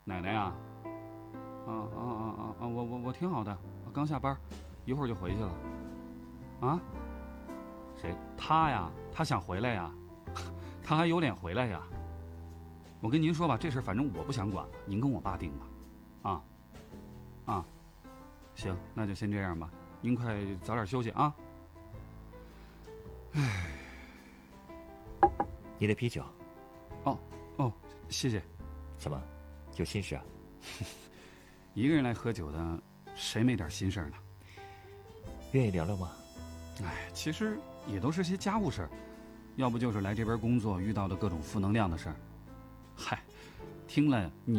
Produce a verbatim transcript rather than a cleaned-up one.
奶奶呀？啊啊啊啊啊！我我我挺好的，我刚下班，一会儿就回去了。啊？谁？他呀？他想回来呀？他还有脸回来呀？我跟您说吧，这事反正我不想管了，您跟我爸定吧。啊啊，行，那就先这样吧。您快早点休息啊。唉， 你的啤酒。 哦哦，谢谢。 怎么，有心事啊？ 一个人来喝酒的，谁没点心事呢？ 愿意聊聊吗？ 哎，其实也都是些家务事儿，要不就是来这边工作遇到的各种负能量的事儿。嗨，听了你。